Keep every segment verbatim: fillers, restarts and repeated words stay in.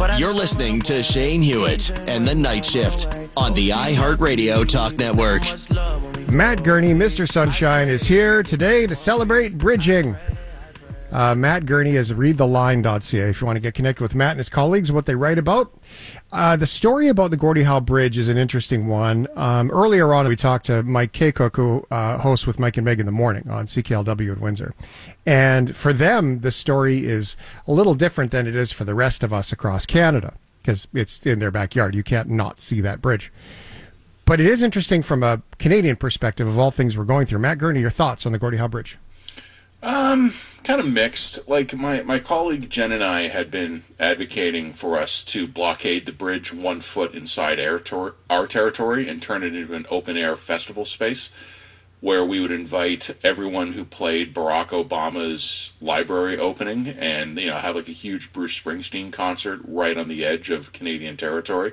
You're listening to Shane Hewitt and The Night Shift on the iHeartRadio Talk Network. Matt Gurney, Mister Sunshine, is here today to celebrate bridging. Uh, Matt Gurney is read the line dot c a if you want to get connected with Matt and his colleagues, what they write about. Uh, the story about the Gordie Howe Bridge is an interesting one. Um, earlier on, we talked to Mike Kaycook, who uh, hosts with Mike and Meg in the morning on C K L W in Windsor. And for them, the story is a little different than it is for the rest of us across Canada, because it's in their backyard. You can't not see that bridge. But it is interesting from a Canadian perspective of all things we're going through. Matt Gurney, your thoughts on the Gordie Howe Bridge? Um, kind of mixed. Like, my, my colleague Jen and I had been advocating for us to blockade the bridge one foot inside our, tor- our territory and turn it into an open-air festival space where we would invite everyone who played Barack Obama's library opening and, you know, have like a huge Bruce Springsteen concert right on the edge of Canadian territory.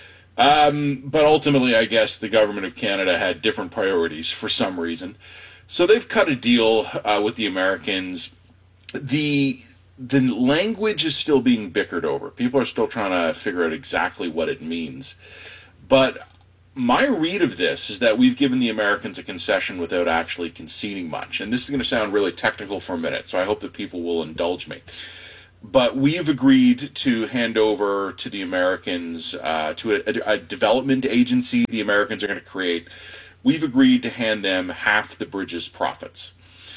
Um, but ultimately, I guess the government of Canada had different priorities for some reason. So they've cut a deal uh, with the Americans. The the language is still being bickered over. People are still trying to figure out exactly what it means. But my read of this is that we've given the Americans a concession without actually conceding much. And this is going to sound really technical for a minute, so I hope that people will indulge me. But we've agreed to hand over to the Americans, uh, to a, a development agency the Americans are going to create. We've agreed to hand them half the bridge's profits.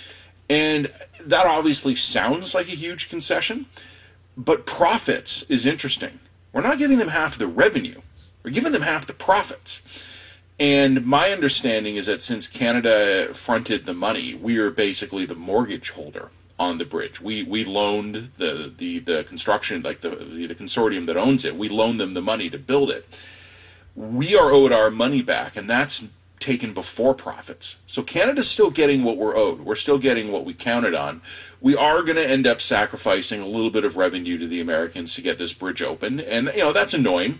And that obviously sounds like a huge concession, but profits is interesting. We're not giving them half the revenue. We're giving them half the profits. And my understanding is that since Canada fronted the money, we are basically the mortgage holder on the bridge. We we loaned the the, the construction, like the, the the consortium that owns it, we loaned them the money to build it. We are owed our money back, and that's taken before profits. So Canada's still getting what we're owed. We're still getting what we counted on. We are going to end up sacrificing a little bit of revenue to the Americans to get this bridge open, and you know that's annoying.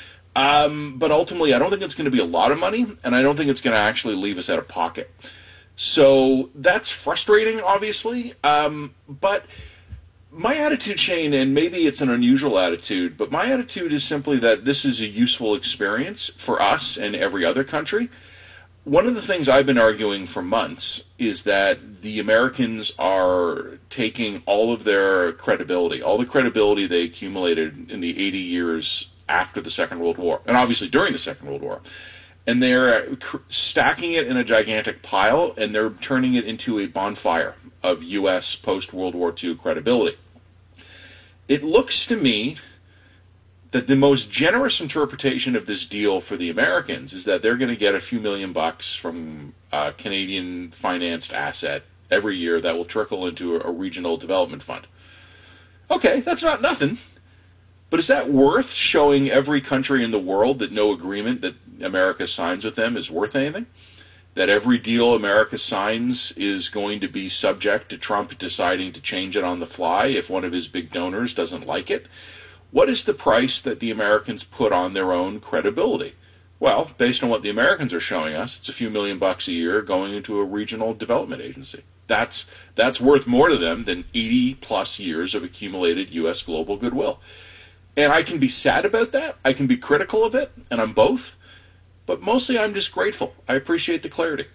Um, but ultimately, I don't think it's going to be a lot of money, and I don't think it's going to actually leave us out of pocket. So that's frustrating, obviously. Um, but my attitude, Shane, and maybe it's an unusual attitude, but my attitude is simply that this is a useful experience for us and every other country. One of the things I've been arguing for months is that the Americans are taking all of their credibility, all the credibility they accumulated in the eighty years after the Second World War, and obviously during the Second World War, and they're stacking it in a gigantic pile, and they're turning it into a bonfire of U S post-World War Two credibility. It looks to me that the most generous interpretation of this deal for the Americans is that they're going to get a few million bucks from a Canadian-financed asset every year that will trickle into a regional development fund. Okay, that's not nothing. But is that worth showing every country in the world that no agreement that America signs with them is worth anything? That every deal America signs is going to be subject to Trump deciding to change it on the fly if one of his big donors doesn't like it? What is the price that the Americans put on their own credibility? Well, based on what the Americans are showing us, it's a few million bucks a year going into a regional development agency. That's that's worth more to them than eighty plus years of accumulated U S global goodwill. And I can be sad about that. I can be critical of it, and I'm both. But mostly I'm just grateful. I appreciate the clarity.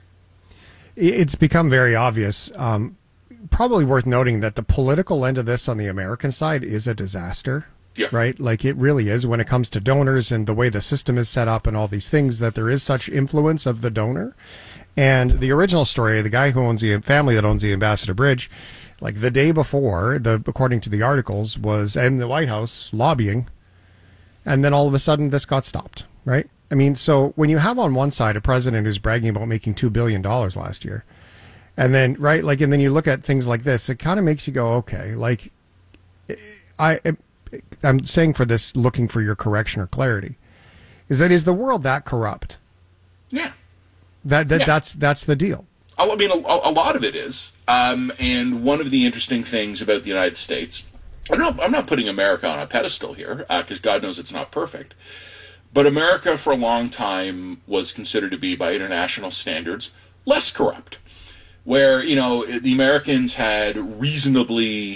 It's become very obvious. Um, probably worth noting that the political end of this on the American side is a disaster. Yeah. Right? Like it really is when it comes to donors and the way the system is set up and all these things, that there is such influence of the donor. And the original story, the guy who owns the family that owns the Ambassador Bridge, like the day before, the according to the articles, was in the White House lobbying, and then all of a sudden this got stopped, right? I mean, so when you have on one side a president who's bragging about making two billion dollars last year, and then, right, like, and then you look at things like this, it kind of makes you go, okay, like, I, I'm saying for this, looking for your correction or clarity, is that is the world that corrupt? Yeah. That, that yeah. that's that's the deal. I mean, a, a lot of it is. Um, and one of the interesting things about the United States, I'm not, I'm not putting America on a pedestal here, because uh, God knows it's not perfect. But America, for a long time, was considered to be, by international standards, less corrupt. Where, you know, the Americans had reasonably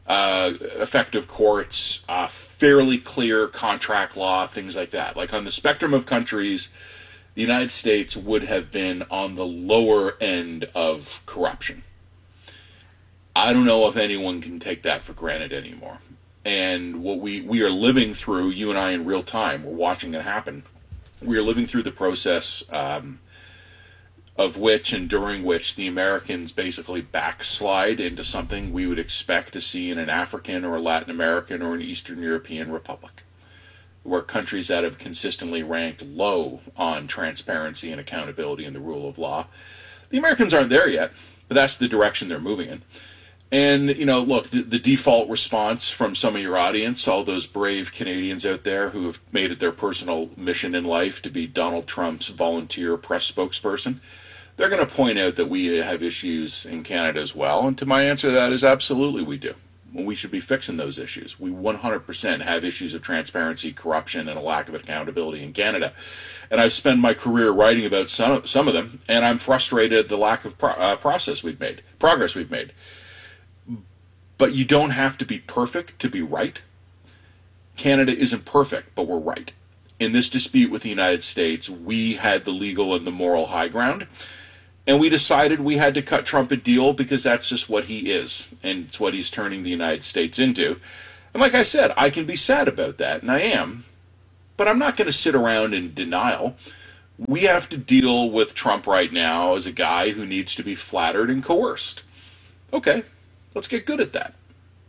uh, effective courts, uh, fairly clear contract law, things like that. Like on the spectrum of countries, the United States would have been on the lower end of corruption. I don't know if anyone can take that for granted anymore. And what we, we are living through, you and I in real time, we're watching it happen. We are living through the process um, of which and during which the Americans basically backslide into something we would expect to see in an African or a Latin American or an Eastern European republic, where countries that have consistently ranked low on transparency and accountability and the rule of law, the Americans aren't there yet, but that's the direction they're moving in. And, you know, look, the, the default response from some of your audience, all those brave Canadians out there who have made it their personal mission in life to be Donald Trump's volunteer press spokesperson, they're going to point out that we have issues in Canada as well. And to my answer to that is absolutely we do. Well, we should be fixing those issues. We one hundred percent have issues of transparency, corruption, and a lack of accountability in Canada. And I've spent my career writing about some, some of them, and I'm frustrated at the lack of pro- uh, process we've made, progress we've made. But you don't have to be perfect to be right. Canada isn't perfect, but we're right. In this dispute with the United States, we had the legal and the moral high ground, and we decided we had to cut Trump a deal because that's just what he is, and it's what he's turning the United States into. And like I said, I can be sad about that, and I am, but I'm not going to sit around in denial. We have to deal with Trump right now as a guy who needs to be flattered and coerced. Okay. Let's get good at that.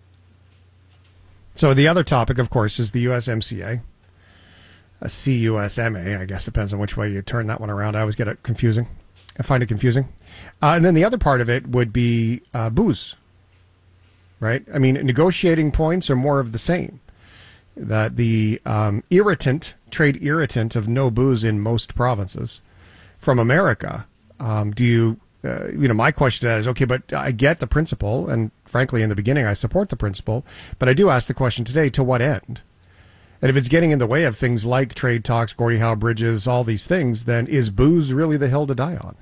So the other topic, of course, is the U S M C A. A C U S M A, I guess, depends on which way you turn that one around. I always get it confusing. I find it confusing. Uh, and then the other part of it would be uh, booze, right? I mean, negotiating points are more of the same. That the um, irritant, trade irritant of no booze in most provinces from America, um, do you... Uh, you know, my question to that is, okay, but I get the principle, and frankly, in the beginning, I support the principle, but I do ask the question today, to what end? And if it's getting in the way of things like trade talks, Gordie Howe bridges, all these things, then is booze really the hill to die on?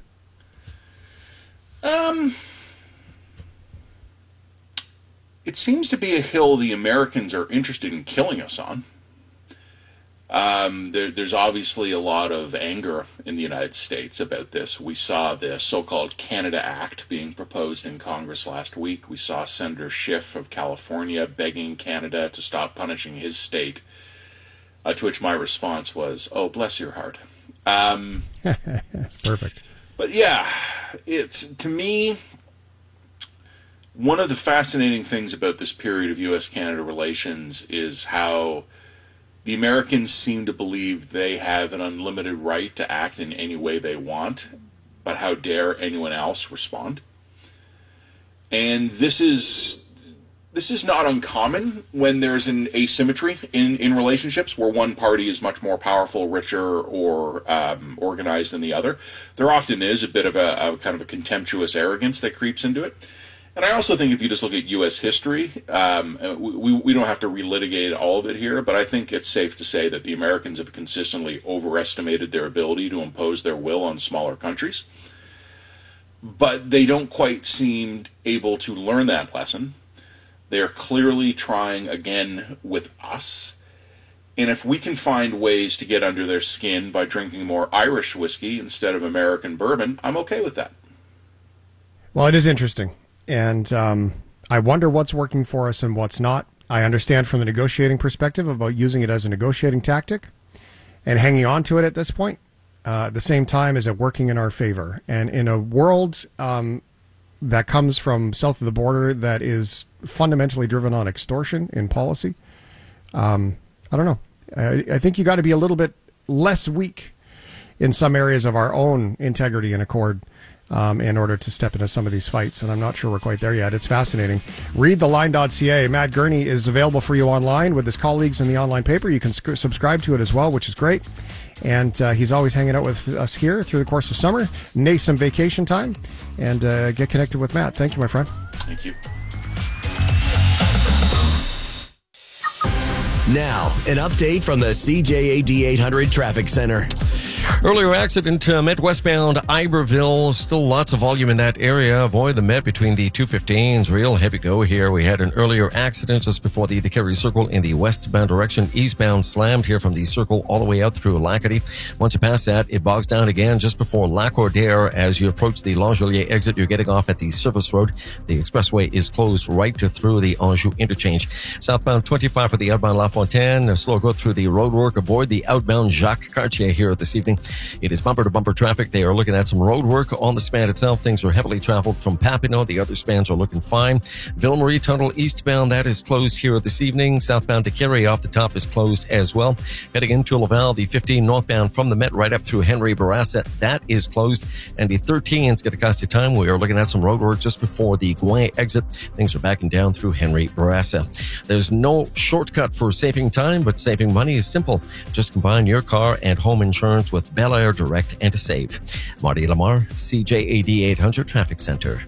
Um, it seems to be a hill the Americans are interested in killing us on. Um, there, there's obviously a lot of anger in the United States about this. We saw the so-called Canada Act being proposed in Congress last week. We saw Senator Schiff of California begging Canada to stop punishing his state, uh, to which my response was, oh, bless your heart. Um, That's perfect. But yeah, it's, to me, one of the fascinating things about this period of U S Canada relations is how the Americans seem to believe they have an unlimited right to act in any way they want, but how dare anyone else respond? And this is this is not uncommon when there's an asymmetry in, in relationships where one party is much more powerful, richer, or um, organized than the other. There often is a bit of a, a kind of a contemptuous arrogance that creeps into it. And I also think if you just look at U S history, um, we, we don't have to relitigate all of it here, but I think it's safe to say that the Americans have consistently overestimated their ability to impose their will on smaller countries. But they don't quite seem able to learn that lesson. They are clearly trying again with us. And if we can find ways to get under their skin by drinking more Irish whiskey instead of American bourbon, I'm okay with that. Well, it is interesting. And um, I wonder what's working for us and what's not. I understand from the negotiating perspective about using it as a negotiating tactic and hanging on to it at this point. Uh, at the same time, is it working in our favor? And in a world um, that comes from south of the border that is fundamentally driven on extortion in policy, um, I don't know. I, I think you got to be a little bit less weak in some areas of our own integrity and accord Um, in order to step into some of these fights. And I'm not sure we're quite there yet. It's fascinating. Read the line dot c a. Matt Gurney is available for you online with his colleagues in the online paper. You can sc- subscribe to it as well, which is great. And uh, he's always hanging out with us here through the course of summer. Nay, some vacation time. And uh, get connected with Matt. Thank you, my friend. Thank you. Now, an update from the C J A D eight hundred Traffic Center. Earlier accident, uh, Met westbound Iberville. Still lots of volume in that area. Avoid the Met between the two fifteens. Real heavy go here. We had an earlier accident just before the DeCarry Circle in the westbound direction. Eastbound slammed here from the Circle all the way out through Lacadie. Once you pass that, it bogs down again just before Lacordaire. As you approach the Langelier exit, you're getting off at the Service Road. The expressway is closed right to through the Anjou interchange. Southbound twenty-five for the outbound La Fontaine. A slow go through the roadwork. Avoid the outbound Jacques Cartier here this evening. It is bumper-to-bumper traffic. They are looking at some road work on the span itself. Things are heavily traveled from Papineau. The other spans are looking fine. Ville-Marie Tunnel eastbound, that is closed here this evening. Southbound to Kerry off the top is closed as well. Heading into Laval, the fifteen northbound from the Met right up through Henry Bourassa, that is closed. And the thirteen is going to cost you time. We are looking at some road work just before the Gouin exit. Things are backing down through Henry Bourassa. There's no shortcut for saving time, but saving money is simple. Just combine your car and home insurance with Bel Air Direct and to save. Marty Lamar, C J A D eight hundred Traffic Center.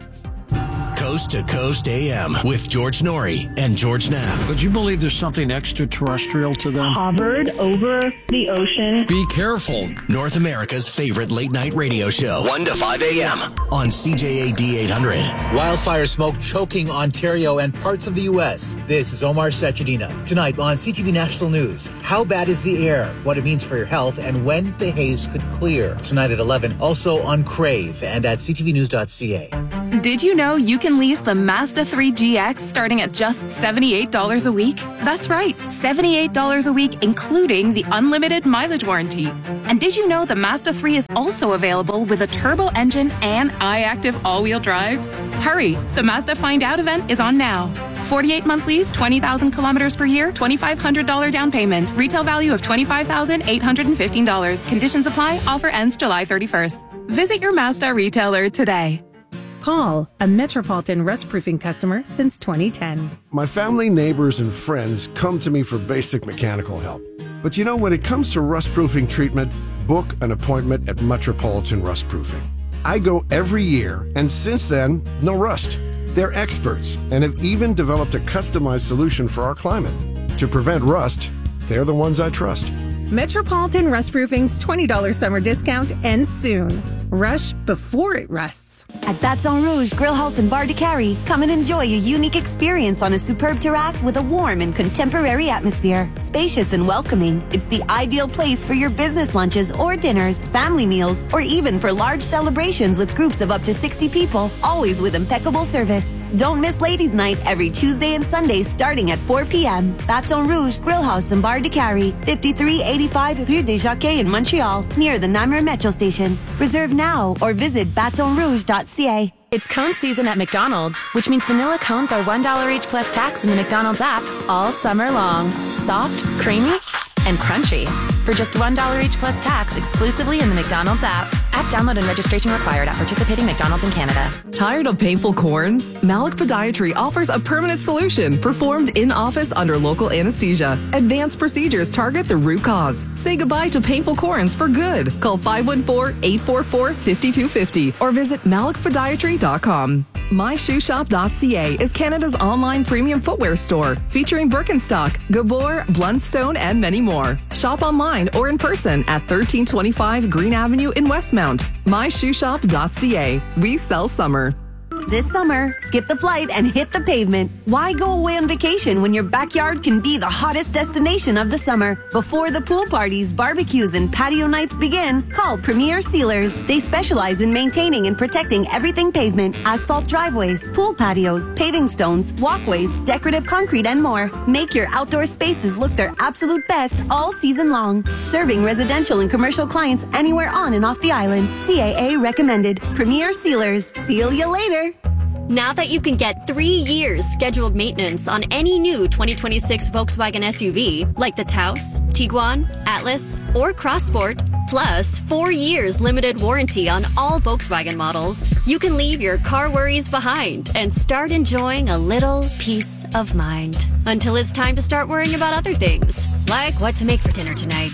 Coast to Coast A M with George Norrie and George Knapp. Would you believe there's something extraterrestrial to them? Hovered over the ocean. Be careful. North America's favorite late night radio show, one to five a.m. on C J A D eight hundred. Wildfire smoke choking Ontario and parts of the U S. This is Omar Sachedina. Tonight on C T V National News, how bad is the air, what it means for your health, and when the haze could clear. Tonight at eleven, also on Crave and at c t v news dot c a. Did you know you can lease the Mazda three G X starting at just seventy-eight dollars a week? That's right, seventy-eight dollars a week, including the unlimited mileage warranty. And did you know the Mazda three is also available with a turbo engine and iActive all-wheel drive? Hurry, the Mazda Find Out event is on now. forty-eight month lease, twenty thousand kilometers per year, two thousand five hundred dollars down payment. Retail value of twenty-five thousand eight hundred fifteen dollars. Conditions apply. Offer ends July thirty-first. Visit your Mazda retailer today. Paul, a Metropolitan Rust Proofing customer since twenty ten. My family, neighbors, and friends come to me for basic mechanical help. But you know, when it comes to rust proofing treatment, book an appointment at Metropolitan Rust Proofing. I go every year, and since then, no rust. They're experts and have even developed a customized solution for our climate. To prevent rust, they're the ones I trust. Metropolitan Rust Proofing's twenty dollars summer discount ends soon. Rush before it rusts. At Baton Rouge Grill House and Bar DeCarry, come and enjoy a unique experience on a superb terrace with a warm and contemporary atmosphere. Spacious and welcoming, it's the ideal place for your business lunches or dinners, family meals, or even for large celebrations with groups of up to sixty people, always with impeccable service. Don't miss Ladies' Night every Tuesday and Sunday starting at four p.m. Baton Rouge Grill House and Bar DeCarry, fifty-three eighty-five Rue des Jockeys in Montreal, near the Namur Metro Station. Reserve now or visit baton rouge dot c a. It's cone season at McDonald's, which means vanilla cones are one dollar each plus tax in the McDonald's app all summer long. Soft, creamy, and crunchy. For just one dollar each plus tax exclusively in the McDonald's app. App download and registration required at participating McDonald's in Canada. Tired of painful corns? Malik Podiatry offers a permanent solution performed in office under local anesthesia. Advanced procedures target the root cause. Say goodbye to painful corns for good. Call five one four, eight four four, five two five zero or visit malik podiatry dot com. my shoe shop dot c a is Canada's online premium footwear store featuring Birkenstock, Gabor, Blundstone, and many more. Shop online or in person at thirteen twenty-five Green Avenue in Westmount. my shoe shop dot c a. We sell summer. This summer, skip the flight and hit the pavement. Why go away on vacation when your backyard can be the hottest destination of the summer? Before the pool parties, barbecues, and patio nights begin, call Premier Sealers. They specialize in maintaining and protecting everything pavement, asphalt driveways, pool patios, paving stones, walkways, decorative concrete, and more. Make your outdoor spaces look their absolute best all season long. Serving residential and commercial clients anywhere on and off the island. C A A recommended. Premier Sealers. Seal you later. Now that you can get three years scheduled maintenance on any new twenty twenty-six Volkswagen S U V, like the Taos, Tiguan, Atlas, or Crossport, plus four years limited warranty on all Volkswagen models, you can leave your car worries behind and start enjoying a little peace of mind. Until it's time to start worrying about other things, like what to make for dinner tonight.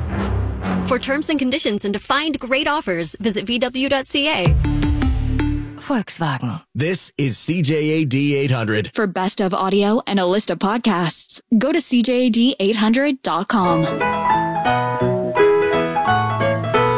For terms and conditions and to find great offers, visit v w dot c a. Volkswagen. This is C J A D eight hundred. For best of audio and a list of podcasts, go to c j a d eight hundred dot com.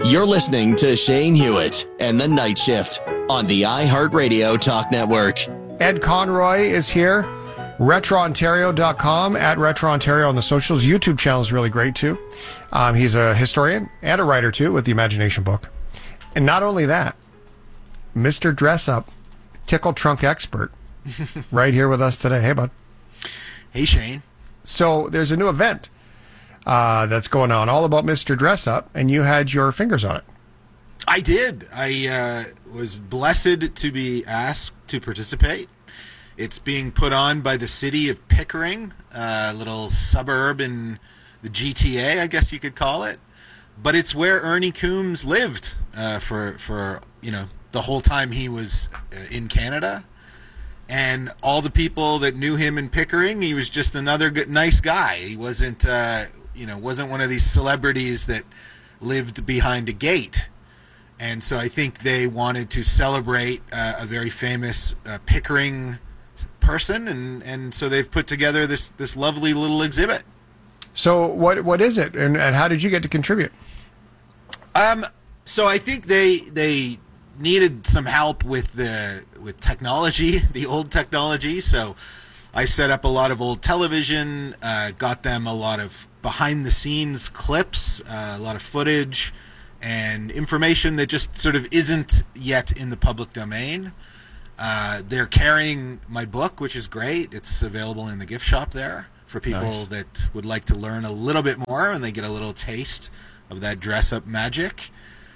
You're listening to Shane Hewitt and the Night Shift on the iHeartRadio Talk Network. Ed Conroy is here. retro ontario dot com, at Retro Ontario on the socials. YouTube channel is really great too. Um, he's a historian and a writer too with the Imagination book. And not only that, Mister Dress Up, tickle trunk expert, right here with us today. Hey, bud. Hey, Shane. So there's a new event uh, that's going on all about Mister Dress Up, and you had your fingers on it. I did. I uh, was blessed to be asked to participate. It's being put on by the city of Pickering, a little suburb in the G T A, I guess you could call it. But it's where Ernie Coombs lived uh, for, for, you know, the whole time he was in Canada. And all the people that knew him in Pickering, he was just another good, nice guy. He wasn't, uh, you know, wasn't one of these celebrities that lived behind a gate. And so I think they wanted to celebrate uh, a very famous uh, Pickering person, and, and so they've put together this, this lovely little exhibit. So what what is it, and, and how did you get to contribute? Um, so I think they they needed some help with the with technology, the old technology. So I set up a lot of old television, uh, got them a lot of behind the scenes clips, uh, a lot of footage, and information that just sort of isn't yet in the public domain. Uh, they're carrying my book, which is great. It's available in the gift shop there for people nice. that would like to learn a little bit more, and they get a little taste of that dress-up magic.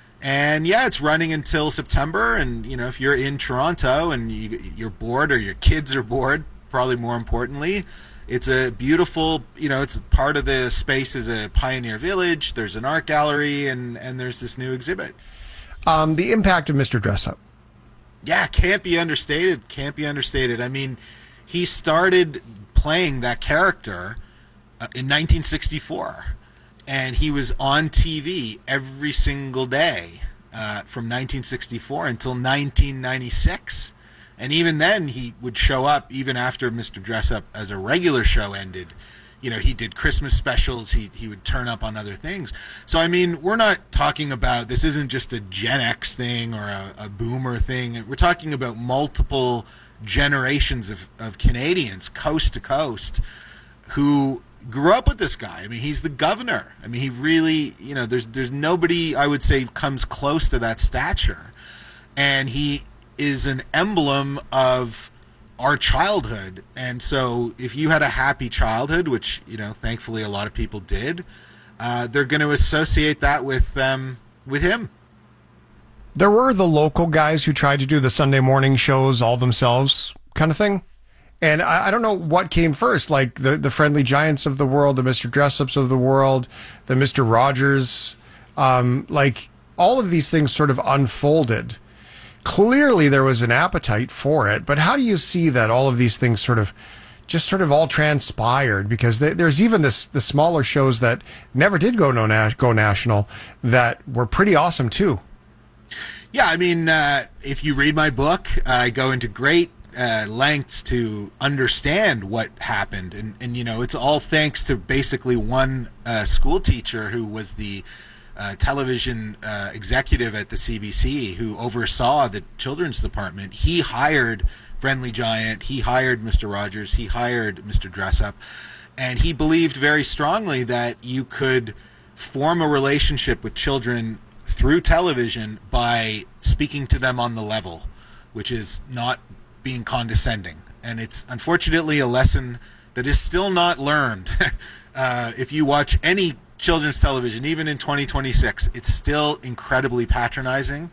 And yeah, it's running until September. And you know, if you're in Toronto and you, you're bored, or your kids are bored, probably more importantly, it's a beautiful, you know, it's part of the space is a pioneer village. There's an art gallery, and and there's this new exhibit. Um, the impact of Mister Dress Up. Yeah, can't be understated. Can't be understated. I mean, he started playing that character uh, in nineteen sixty-four, and he was on T V every single day uh, from nineteen sixty-four until nineteen ninety-six. And even then, he would show up even after Mister Dress Up as a regular show ended. You know, he did Christmas specials. He he would turn up on other things. So, I mean, we're not talking about, this isn't just a Gen X thing or a, a boomer thing. We're talking about multiple generations of, of Canadians, coast to coast, who grew up with this guy. I mean, he's the governor. I mean, he really, you know, there's there's nobody, I would say, comes close to that stature. And he is an emblem of our childhood. And so if you had a happy childhood, which, you know, thankfully a lot of people did, uh, they're going to associate that with um, with him. There were the local guys who tried to do the Sunday morning shows all themselves kind of thing. And I, I don't know what came first, like the, the Friendly Giants of the world, the Mister Dress-Ups of the world, the Mister Rogers, um, like all of these things sort of unfolded. Clearly there was an appetite for it, but how do you see that all of these things sort of just sort of all transpired? Because they, there's even this the smaller shows that never did go no na- go national that were pretty awesome too. Yeah, I mean, uh, if you read my book, I go into great uh, lengths to understand what happened, and and you know, it's all thanks to basically one uh, school teacher who was the Uh, television uh, executive at the C B C who oversaw the children's department. He hired Friendly Giant, he hired Mister Rogers, he hired Mister Dress Up, and he believed very strongly that you could form a relationship with children through television by speaking to them on the level, which is not being condescending. And it's unfortunately a lesson that is still not learned. uh, if you watch any children's television, even in twenty twenty-six, it's still incredibly patronizing,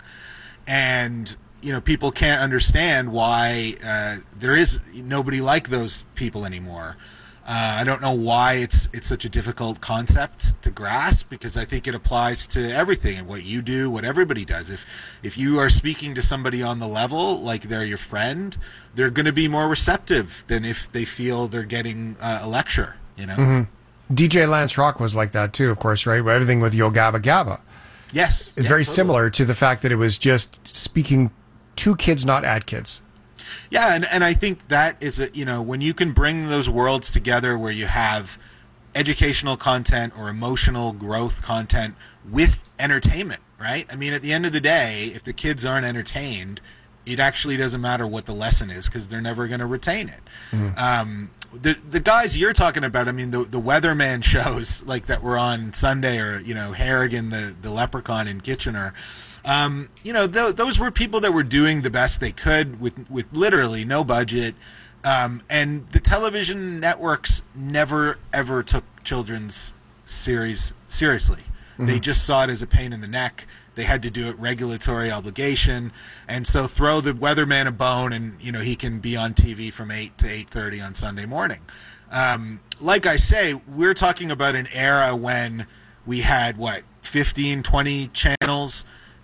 and you know, people can't understand why uh, there is nobody like those people anymore. Uh, I don't know why it's it's such a difficult concept to grasp, because I think it applies to everything, and what you do, what everybody does. If if you are speaking to somebody on the level, like they're your friend, they're going to be more receptive than if they feel they're getting uh, a lecture. You know. Mm-hmm. D J Lance Rock was like that too, of course, right? Everything with Yo Gabba Gabba. Yes. It's yeah, very totally. similar to the fact that it was just speaking to kids, not at kids. Yeah, and, and I think that is, a, you know, when you can bring those worlds together where you have educational content or emotional growth content with entertainment. right? I mean, at the end of the day, if the kids aren't entertained, it actually doesn't matter what the lesson is because they're never going to retain it. Mm. Um, the the guys you're talking about, I mean, the the Weatherman shows like that were on Sunday, or you know, Harrigan the the Leprechaun in Kitchener. Um, you know, th- those were people that were doing the best they could with with literally no budget. Um, and the television networks never ever took children's series seriously. Mm-hmm. They just saw it as a pain in the neck. They had to do it regulatory obligation, and so throw the Weatherman a bone, and you know he can be on T V from eight to eight thirty on Sunday morning. Um, like I say, we're talking about an era when we had what fifteen, twenty channels,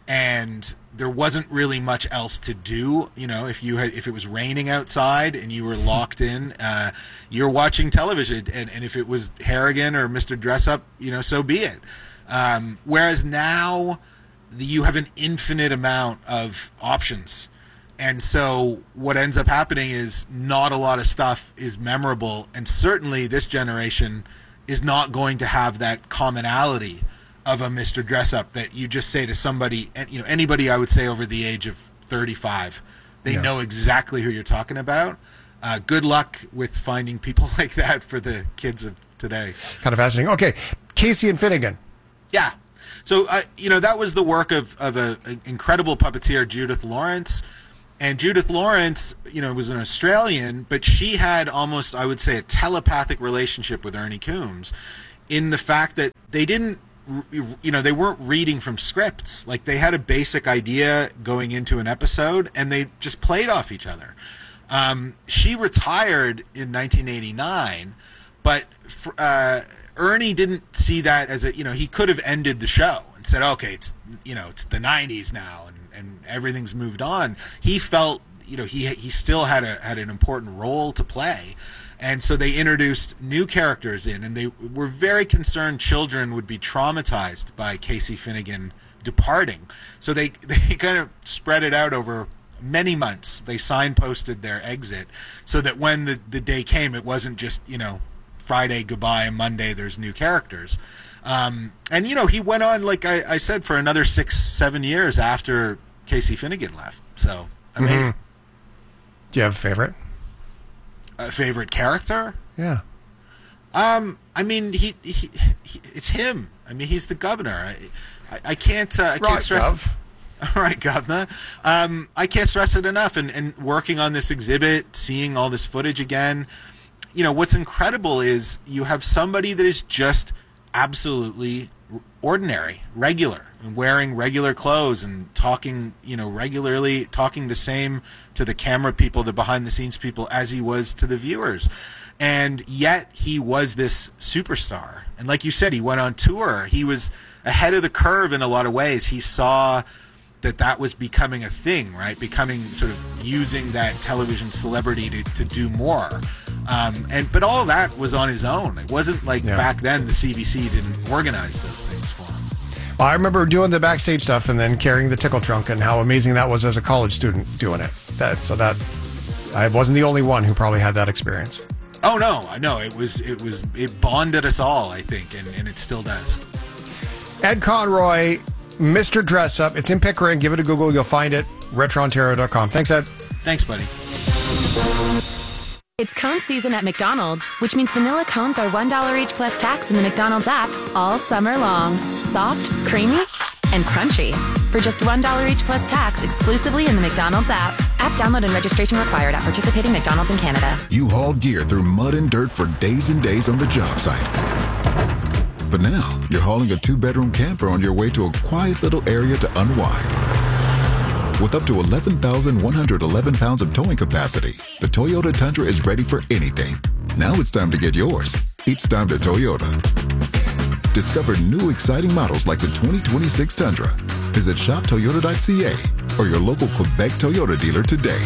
and there wasn't really much else to do. You know, if you had, if it was raining outside and you were locked in, uh, you're watching television, and, and if it was Harrigan or Mister Dressup, you know, so be it. Um, whereas now, you have an infinite amount of options, and so what ends up happening is not a lot of stuff is memorable, and certainly this generation is not going to have that commonality of a Mister Dressup that you just say to somebody, and you know, anybody I would say over the age of thirty-five, they yeah. know exactly who you're talking about. Uh, good luck with finding people like that for the kids of today. Kind of fascinating. Okay, Casey and Finnegan. Yeah. So, uh, you know, that was the work of, of an incredible puppeteer, Judith Lawrence. And Judith Lawrence, you know, was an Australian, but she had almost, I would say, a telepathic relationship with Ernie Coombs in the fact that they didn't, you know, they weren't reading from scripts. Like, they had a basic idea going into an episode, and they just played off each other. Um, she retired in nineteen eighty-nine, but... Uh, Ernie didn't see that as a, you know, he could have ended the show and said, okay, it's, you know, it's the nineties now and, and everything's moved on. He felt, you know, he he still had a had an important role to play. And so they introduced new characters in, and they were very concerned children would be traumatized by Casey Finnegan departing. So they, they kind of spread it out over many months. They signposted their exit so that when the, the day came, it wasn't just, you know, Friday goodbye and Monday there's new characters. Um, and, you know, he went on, like I, I said, for another six, seven years after Casey Finnegan left. So, amazing. Mm-hmm. Do you have a favorite? A favorite character? Yeah. Um, I mean, he, he, he it's him. I mean, he's the governor. I, I, I can't, uh, I can't right, stress. Gov. All right, Governor. Um, I can't stress it enough. And, and working on this exhibit, seeing all this footage again, you know, what's incredible is you have somebody that is just absolutely ordinary, regular, and wearing regular clothes and talking, you know, regularly, talking the same to the camera people, the behind-the-scenes people, as he was to the viewers. And yet he was this superstar. And like you said, he went on tour. He was ahead of the curve in a lot of ways. He saw that that was becoming a thing, right? Becoming sort of using that television celebrity to, to do more. Um, and but all that was on his own. It wasn't like yeah. back then the C B C didn't organize those things for him. Well, I remember doing the backstage stuff and then carrying the tickle trunk, and how amazing that was as a college student doing it. That so that I wasn't the only one who probably had that experience. Oh no, I know it was it was it bonded us all, I think, and, and it still does. Ed Conroy, Mister Dressup. It's in Pickering. Give it a Google. You'll find it. retro ontario dot com. Thanks, Ed. Thanks, buddy. It's cone season at McDonald's, which means vanilla cones are one dollar each plus tax in the McDonald's app all summer long. Soft, creamy, and crunchy. For just one dollar each plus tax exclusively in the McDonald's app. App download and registration required at participating McDonald's in Canada. You hauled gear through mud and dirt for days and days on the job site. But now, you're hauling a two-bedroom camper on your way to a quiet little area to unwind. With up to eleven thousand one hundred eleven pounds of towing capacity, the Toyota Tundra is ready for anything. Now it's time to get yours. It's time to Toyota. Discover new exciting models like the twenty twenty-six Tundra. Visit shop toyota dot c a or your local Quebec Toyota dealer today.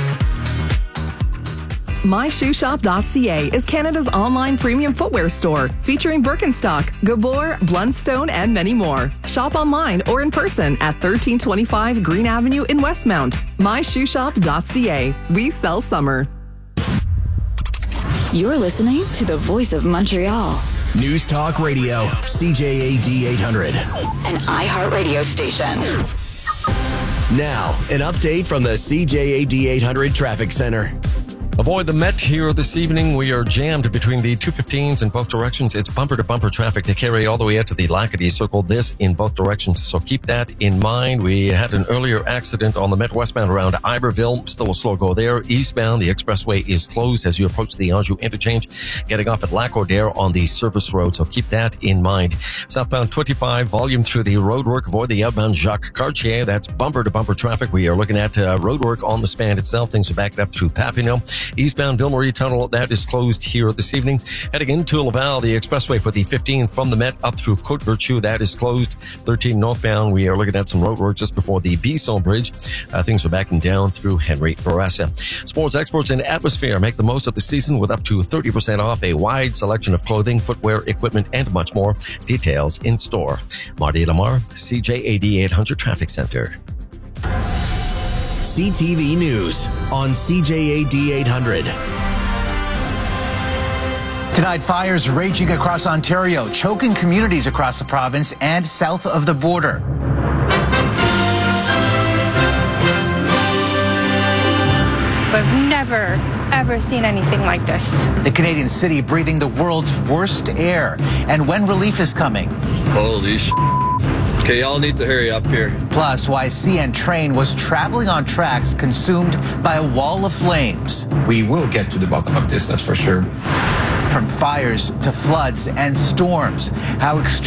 my shoe shop dot c a is Canada's online premium footwear store, featuring Birkenstock, Gabor, Blundstone, and many more. Shop online or in person at thirteen twenty-five Green Avenue in Westmount. my shoe shop dot c a. We sell summer. You're listening to the Voice of Montreal, News Talk Radio, C J A D eight hundred. An iHeartRadio station. Now, an update from the C J A D eight hundred Traffic Center. Avoid the Met here this evening. We are jammed between the two fifteens in both directions. It's bumper-to-bumper traffic to carry all the way out to the Lacadie Circle. This in both directions, so keep that in mind. We had an earlier accident on the Met westbound around Iberville. Still a slow go there. Eastbound, the expressway is closed as you approach the Anjou interchange. Getting off at Lac-Odère on the service road, so keep that in mind. Southbound twenty-five, volume through the roadwork. Avoid the outbound Jacques Cartier. That's bumper-to-bumper traffic. We are looking at uh, roadwork on the span itself. Things are backed up through Papineau. Eastbound Ville Marie Tunnel, that is closed here this evening. Heading into Laval, the expressway for the fifteen from the Met up through Côte Vertu, that is closed. thirteen northbound, we are looking at some roadwork just before the Bisson Bridge. Uh, things are backing down through Henry Bourassa. Sports experts in Atmosphere make the most of the season with up to thirty percent off a wide selection of clothing, footwear, equipment, and much more. Details in store. Marty Lamar, C J A D eight hundred Traffic Center. C T V News on C J A D eight hundred. Tonight, fires raging across Ontario, choking communities across the province and south of the border. I've never, ever seen anything like this. The Canadian city breathing the world's worst air. And when relief is coming. Holy sh**. Okay, y'all need to hurry up here. Plus, why C N train was traveling on tracks consumed by a wall of flames. We will get to the bottom of this, that's for sure. From fires to floods and storms, how extreme